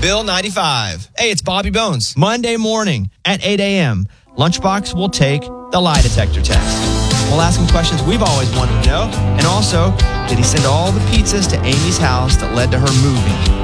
Bill 95. Hey, it's Bobby Bones. Monday morning at 8 a.m., Lunchbox will take the lie detector test. We'll ask him questions we've always wanted to know. And also, did he send all the pizzas to Amy's house that led to her moving?